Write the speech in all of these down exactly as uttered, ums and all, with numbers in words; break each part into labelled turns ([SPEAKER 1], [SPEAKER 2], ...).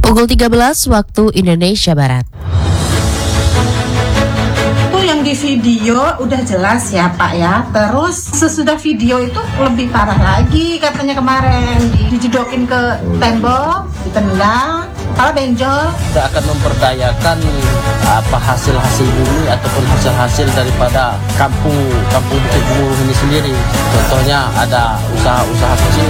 [SPEAKER 1] Pukul tiga belas waktu Indonesia Barat.
[SPEAKER 2] Itu yang di video udah jelas ya Pak ya. Terus sesudah video itu lebih parah lagi katanya kemarin. Dijedokin ke tembok, ditendang, kepala benjol.
[SPEAKER 3] Kita akan memperdayakan apa hasil-hasil bumi ataupun hasil-hasil daripada kampung kampung Bukit Gemuruh ini sendiri. Contohnya ada usaha-usaha kecil.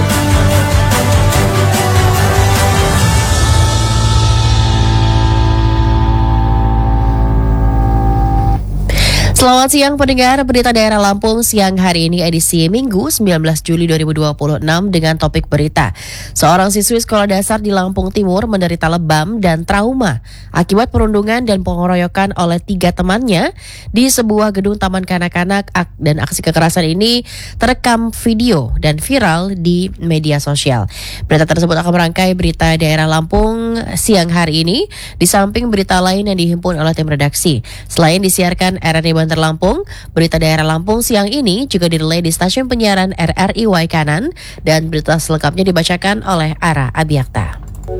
[SPEAKER 1] Selamat siang pendengar berita daerah Lampung siang hari ini edisi Minggu sembilan belas Juli dua ribu dua puluh enam dengan topik berita. Seorang siswi sekolah dasar di Lampung Timur menderita lebam dan trauma akibat perundungan dan pengeroyokan oleh tiga temannya di sebuah gedung taman kanak-kanak, dan aksi kekerasan ini terekam video dan viral di media sosial. Berita tersebut akan merangkai berita daerah Lampung siang hari ini di samping berita lain yang dihimpun oleh tim redaksi. Selain disiarkan R R I Banten Lampung, berita daerah Lampung siang ini juga direlay di stasiun penyiaran R R I Waikanan dan berita selengkapnya dibacakan oleh Ara Abiakta.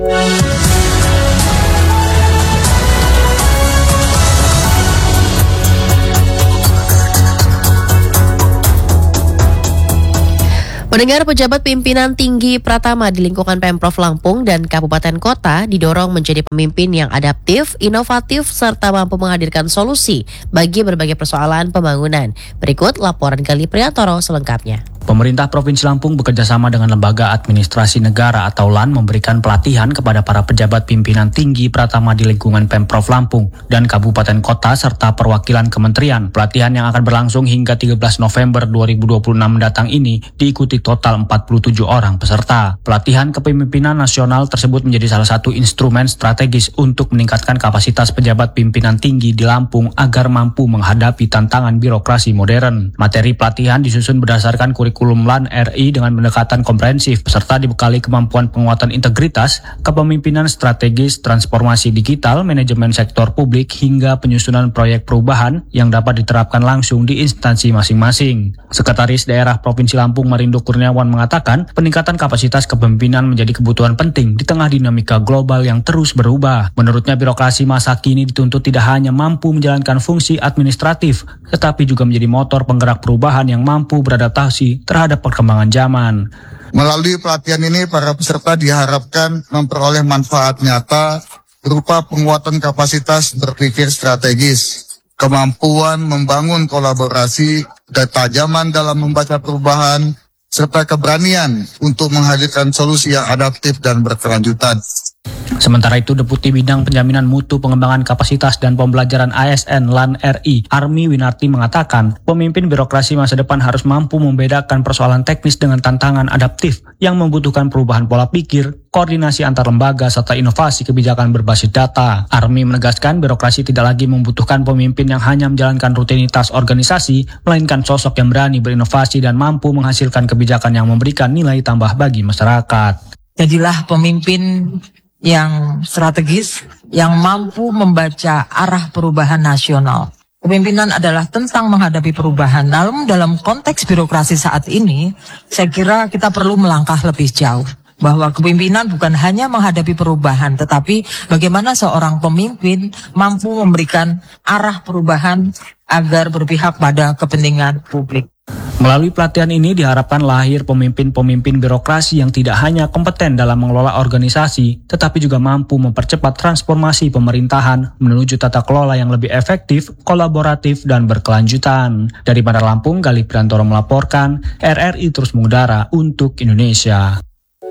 [SPEAKER 1] Pendengar, pejabat pimpinan tinggi Pratama di lingkungan Pemprov Lampung dan Kabupaten Kota didorong menjadi pemimpin yang adaptif, inovatif, serta mampu menghadirkan solusi bagi berbagai persoalan pembangunan. Berikut laporan Gali Priantoro selengkapnya.
[SPEAKER 4] Pemerintah Provinsi Lampung bekerjasama dengan Lembaga Administrasi Negara atau L A N memberikan pelatihan kepada para pejabat pimpinan tinggi Pratama di lingkungan Pemprov Lampung dan Kabupaten Kota serta perwakilan kementerian. Pelatihan yang akan berlangsung hingga tiga belas November dua ribu dua puluh enam mendatang ini diikuti total empat puluh tujuh orang peserta. Pelatihan kepemimpinan nasional tersebut menjadi salah satu instrumen strategis untuk meningkatkan kapasitas pejabat pimpinan tinggi di Lampung agar mampu menghadapi tantangan birokrasi modern. Materi pelatihan disusun berdasarkan kurikulum Kurikulum L A N R I dengan pendekatan komprehensif. Peserta dibekali kemampuan penguatan integritas, kepemimpinan strategis, transformasi digital, manajemen sektor publik, hingga penyusunan proyek perubahan yang dapat diterapkan langsung di instansi masing-masing. Sekretaris Daerah Provinsi Lampung Marindo Kurniawan mengatakan, peningkatan kapasitas kepemimpinan menjadi kebutuhan penting di tengah dinamika global yang terus berubah. Menurutnya, birokrasi masa kini dituntut tidak hanya mampu menjalankan fungsi administratif, tetapi juga menjadi motor penggerak perubahan yang mampu beradaptasi terhadap perkembangan zaman.
[SPEAKER 5] Melalui pelatihan ini, para peserta diharapkan memperoleh manfaat nyata berupa penguatan kapasitas berpikir strategis, kemampuan membangun kolaborasi, ketajaman dalam membaca perubahan, serta keberanian untuk menghadirkan solusi yang adaptif dan berkelanjutan.
[SPEAKER 4] Sementara itu, Deputi Bidang Penjaminan Mutu Pengembangan Kapasitas dan Pembelajaran A S N L A N R I, Armi Winarti mengatakan, pemimpin birokrasi masa depan harus mampu membedakan persoalan teknis dengan tantangan adaptif yang membutuhkan perubahan pola pikir, koordinasi antar lembaga, serta inovasi kebijakan berbasis data. Armi menegaskan, birokrasi tidak lagi membutuhkan pemimpin yang hanya menjalankan rutinitas organisasi, melainkan sosok yang berani berinovasi dan mampu menghasilkan kebijakan yang memberikan nilai tambah bagi masyarakat.
[SPEAKER 6] Jadilah pemimpin yang strategis, yang mampu membaca arah perubahan nasional. Kepemimpinan adalah tentang menghadapi perubahan. Namun dalam konteks birokrasi saat ini, saya kira kita perlu melangkah lebih jauh. Bahwa kepemimpinan bukan hanya menghadapi perubahan, tetapi bagaimana seorang pemimpin mampu memberikan arah perubahan agar berpihak pada kepentingan publik.
[SPEAKER 4] Melalui pelatihan ini diharapkan lahir pemimpin-pemimpin birokrasi yang tidak hanya kompeten dalam mengelola organisasi, tetapi juga mampu mempercepat transformasi pemerintahan menuju tata kelola yang lebih efektif, kolaboratif, dan berkelanjutan. Dari Bandar Lampung, Gali Priantoro melaporkan, R R I terus mengudara untuk Indonesia.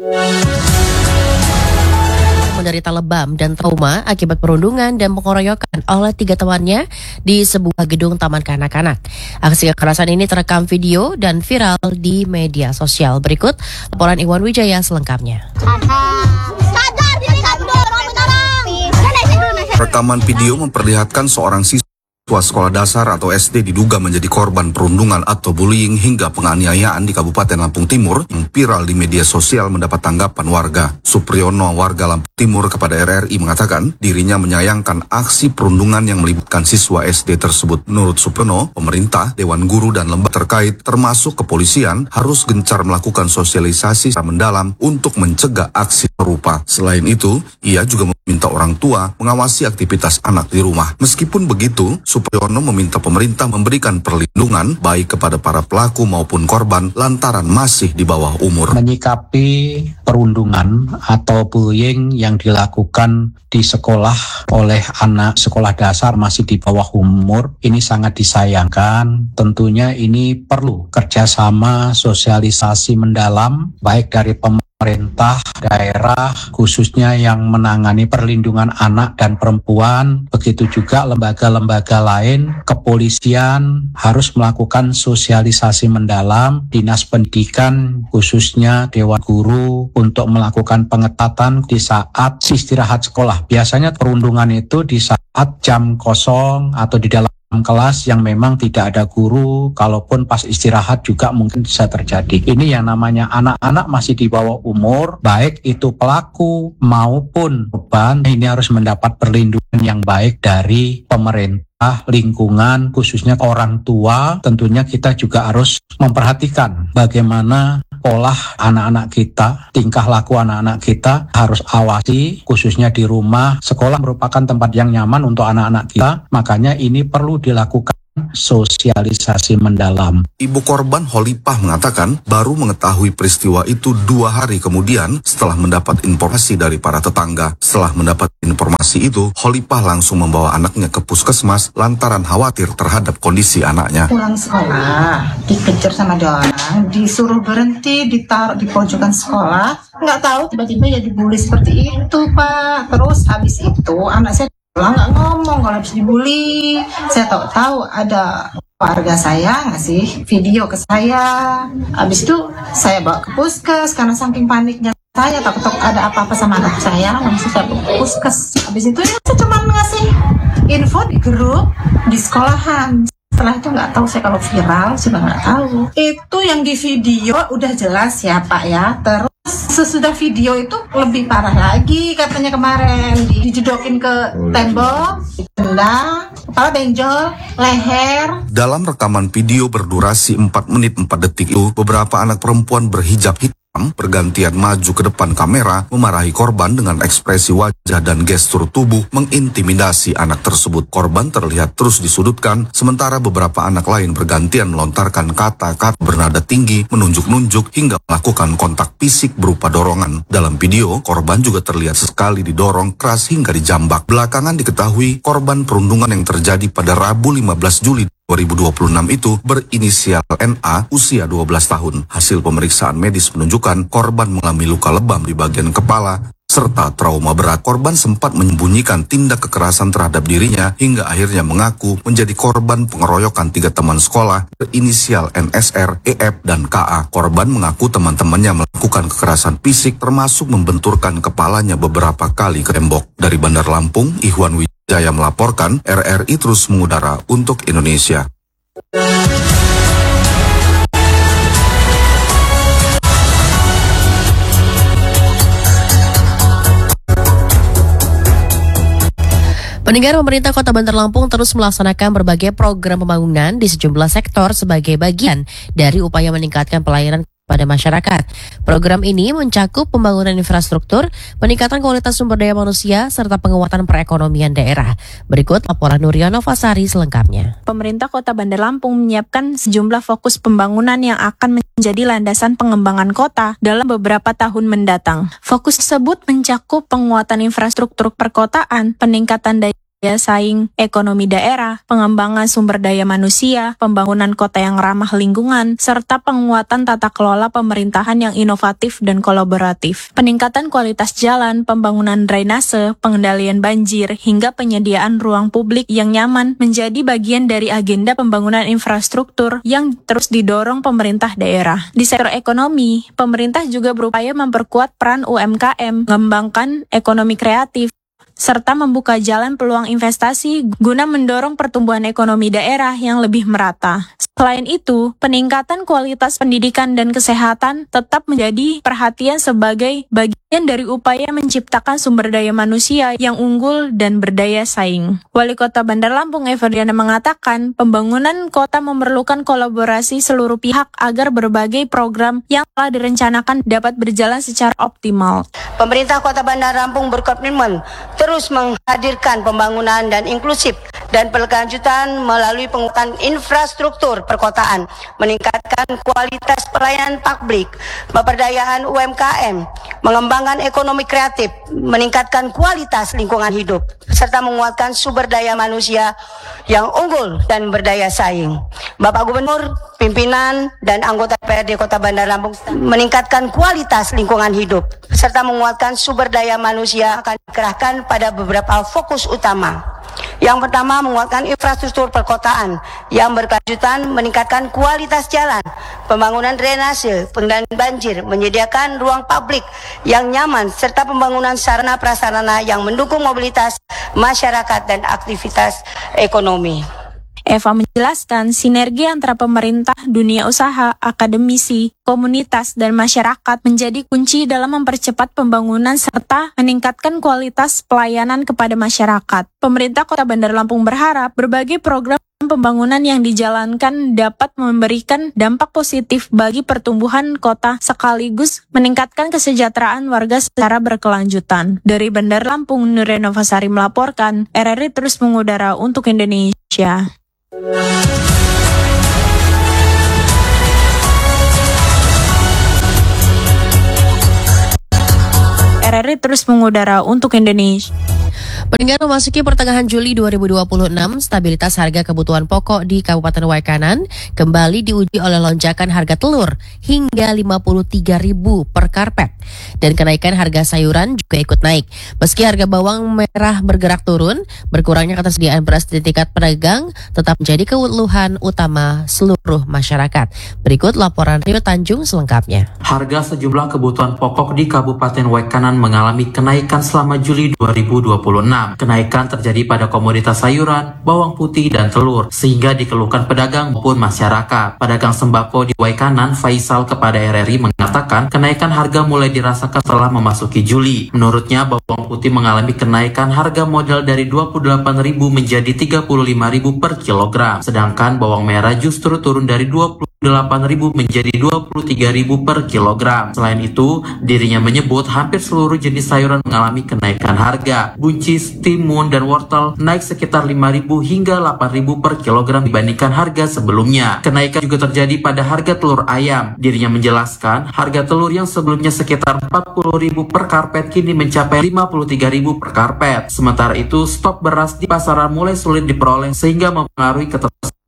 [SPEAKER 1] Menderita lebam dan trauma akibat perundungan dan pengeroyokan oleh tiga temannya di sebuah gedung taman kanak-kanak. Aksi kekerasan ini terekam video dan viral di media sosial. Berikut laporan Iwan Wijaya selengkapnya.
[SPEAKER 7] Rekaman video memperlihatkan seorang siswa siswa sekolah dasar atau S D diduga menjadi korban perundungan atau bullying hingga penganiayaan di Kabupaten Lampung Timur yang viral di media sosial mendapat tanggapan warga. Supriyono, warga Lampung Timur, kepada R R I mengatakan dirinya menyayangkan aksi perundungan yang melibatkan siswa S D tersebut. Menurut Supriyono, pemerintah, Dewan Guru dan lembaga terkait termasuk kepolisian harus gencar melakukan sosialisasi secara mendalam untuk mencegah aksi serupa. Selain itu, ia juga meminta orang tua mengawasi aktivitas anak di rumah. Meskipun begitu, Supriyono meminta pemerintah memberikan perlindungan baik kepada para pelaku maupun korban lantaran masih di bawah umur.
[SPEAKER 8] Menyikapi perundungan atau bullying yang dilakukan di sekolah oleh anak sekolah dasar masih di bawah umur, ini sangat disayangkan. Tentunya ini perlu kerjasama sosialisasi mendalam baik dari pemerintah pemerintah daerah khususnya yang menangani perlindungan anak dan perempuan, begitu juga lembaga-lembaga lain, kepolisian harus melakukan sosialisasi mendalam, dinas pendidikan khususnya Dewan Guru untuk melakukan pengetatan di saat istirahat sekolah. Biasanya perundungan itu di saat jam kosong atau di dalam kelas yang memang tidak ada guru, kalaupun pas istirahat juga mungkin bisa terjadi. Ini yang namanya anak-anak masih di bawah umur, baik itu pelaku maupun korban, ini harus mendapat perlindungan yang baik dari pemerintah, lingkungan, khususnya orang tua. Tentunya kita juga harus memperhatikan bagaimana pola anak-anak kita, tingkah laku anak-anak kita harus awasi, khususnya di rumah. Sekolah merupakan tempat yang nyaman untuk anak-anak kita, makanya ini perlu dilakukan sosialisasi mendalam.
[SPEAKER 7] Ibu korban Holipah mengatakan baru mengetahui peristiwa itu dua hari kemudian setelah mendapat informasi dari para tetangga. Setelah mendapat informasi itu, Holipah langsung membawa anaknya ke puskesmas lantaran khawatir terhadap kondisi anaknya.
[SPEAKER 2] Pulang sekolah, dikejar sama dua orang, disuruh berhenti, ditaruh di pojokan sekolah. Nggak tahu tiba-tiba ya dibully seperti itu, Pak. Terus habis itu anak saya pulang nggak ngomong kalau habis dibully. Saya tahu-tahu ada warga saya ngasih video ke saya. Habis itu saya bawa ke puskes karena saking paniknya saya takut ada apa-apa sama anak saya, langsung saya bawa ke puskes. Habis itu ya saya cuma ngasih info di grup di sekolahan. Setelah itu nggak tahu saya kalau viral sudah nggak tahu. Itu yang di video udah jelas ya Pak ya. Terus sesudah video itu lebih parah lagi katanya kemarin, dijedokin ke tembok, ditendang, kepala benjol, leher.
[SPEAKER 7] Dalam rekaman video berdurasi empat menit empat detik itu, beberapa anak perempuan berhijab hitam bergantian maju ke depan kamera memarahi korban dengan ekspresi wajah dan gestur tubuh mengintimidasi anak tersebut. Korban terlihat terus disudutkan, sementara beberapa anak lain bergantian melontarkan kata-kata bernada tinggi, menunjuk-nunjuk hingga melakukan kontak fisik berupa dorongan. Dalam video, korban juga terlihat sekali didorong keras hingga dijambak. Belakangan diketahui korban perundungan yang terjadi pada Rabu lima belas Juli dua ribu dua puluh enam itu berinisial N A, usia dua belas tahun. Hasil pemeriksaan medis menunjukkan korban mengalami luka lebam di bagian kepala serta trauma berat. Korban sempat menyembunyikan tindak kekerasan terhadap dirinya hingga akhirnya mengaku menjadi korban pengeroyokan tiga teman sekolah berinisial N S R, E F, dan K A. Korban mengaku teman-temannya melakukan kekerasan fisik termasuk membenturkan kepalanya beberapa kali ke tembok. Dari Bandar Lampung, Ihwan Wijaya melaporkan. R R I terus mengudara untuk Indonesia.
[SPEAKER 1] Pendengar, pemerintah Kota Bandar Lampung terus melaksanakan berbagai program pembangunan di sejumlah sektor sebagai bagian dari upaya meningkatkan pelayanan pada masyarakat. Program ini mencakup pembangunan infrastruktur, peningkatan kualitas sumber daya manusia, serta penguatan perekonomian daerah. Berikut laporan Nuryono Fasari selengkapnya.
[SPEAKER 9] Pemerintah Kota Bandar Lampung menyiapkan sejumlah fokus pembangunan yang akan menjadi landasan pengembangan kota dalam beberapa tahun mendatang. Fokus tersebut mencakup penguatan infrastruktur perkotaan, peningkatan daya daya saing ekonomi daerah, pengembangan sumber daya manusia, pembangunan kota yang ramah lingkungan, serta penguatan tata kelola pemerintahan yang inovatif dan kolaboratif. Peningkatan kualitas jalan, pembangunan drainase, pengendalian banjir, hingga penyediaan ruang publik yang nyaman menjadi bagian dari agenda pembangunan infrastruktur yang terus didorong pemerintah daerah. Di sektor ekonomi, pemerintah juga berupaya memperkuat peran U M K M, mengembangkan ekonomi kreatif, serta membuka jalan peluang investasi guna mendorong pertumbuhan ekonomi daerah yang lebih merata. Selain itu, peningkatan kualitas pendidikan dan kesehatan tetap menjadi perhatian sebagai bagian dari upaya menciptakan sumber daya manusia yang unggul dan berdaya saing. Wali Kota Bandar Lampung Everdiana mengatakan, pembangunan kota memerlukan kolaborasi seluruh pihak agar berbagai program yang telah direncanakan dapat berjalan secara optimal.
[SPEAKER 10] Pemerintah Kota Bandar Lampung berkomitmen terus menghadirkan pembangunan dan inklusif dan berkelanjutan melalui penguatan infrastruktur perkotaan, meningkatkan kualitas pelayanan publik, pemberdayaan U M K M, mengembangkan ekonomi kreatif, meningkatkan kualitas lingkungan hidup, serta menguatkan sumber daya manusia yang unggul dan berdaya saing. Bapak Gubernur, pimpinan, dan anggota D P R D Kota Bandar Lampung meningkatkan kualitas lingkungan hidup, serta menguatkan sumber daya manusia akan dikerahkan pada beberapa fokus utama. Yang pertama, menguatkan infrastruktur perkotaan yang berkelanjutan, meningkatkan kualitas jalan, pembangunan drainase, pengendalian banjir, menyediakan ruang publik yang nyaman, serta pembangunan sarana prasarana yang mendukung mobilitas masyarakat dan aktivitas ekonomi.
[SPEAKER 9] Eva menjelaskan sinergi antara pemerintah, dunia usaha, akademisi, komunitas, dan masyarakat menjadi kunci dalam mempercepat pembangunan serta meningkatkan kualitas pelayanan kepada masyarakat. Pemerintah Kota Bandar Lampung berharap berbagai program pembangunan yang dijalankan dapat memberikan dampak positif bagi pertumbuhan kota sekaligus meningkatkan kesejahteraan warga secara berkelanjutan. Dari Bandar Lampung, Nuria Novasari melaporkan, R R I terus mengudara untuk Indonesia. R R I terus mengudara untuk Indonesia.
[SPEAKER 1] Pendengar, memasuki pertengahan Juli dua ribu dua puluh enam, stabilitas harga kebutuhan pokok di Kabupaten Waikanan kembali diuji oleh lonjakan harga telur hingga lima puluh tiga ribu per karpet. Dan kenaikan harga sayuran juga ikut naik. Meski harga bawang merah bergerak turun, berkurangnya ketersediaan beras di tingkat pedagang tetap menjadi keluhan utama seluruh masyarakat. Berikut laporan Rio Tanjung selengkapnya.
[SPEAKER 11] Harga sejumlah kebutuhan pokok di Kabupaten Waikanan mengalami kenaikan selama Juli dua ribu dua puluh enam. Kenaikan terjadi pada komoditas sayuran, bawang putih, dan telur, sehingga dikeluhkan pedagang maupun masyarakat. Pedagang sembako di Waikanan, Faisal, kepada R R I mengatakan kenaikan harga mulai dirasakan setelah memasuki Juli. Menurutnya, bawang putih mengalami kenaikan harga modal dari dua puluh delapan ribu menjadi tiga puluh lima ribu per kilogram. Sedangkan bawang merah justru turun dari dua puluh delapan ribu menjadi dua puluh tiga ribu per kilogram. Selain itu, dirinya menyebut hampir seluruh jenis sayuran mengalami kenaikan harga. Buncis, timun, dan wortel naik sekitar lima ribu hingga delapan ribu per kilogram dibandingkan harga sebelumnya. Kenaikan juga terjadi pada harga telur ayam. Dirinya menjelaskan, harga telur yang sebelumnya sekitar empat puluh ribu per karpet kini mencapai lima puluh tiga ribu per karpet. Sementara itu, stok beras di pasaran mulai sulit diperoleh sehingga mempengaruhi ketersediaan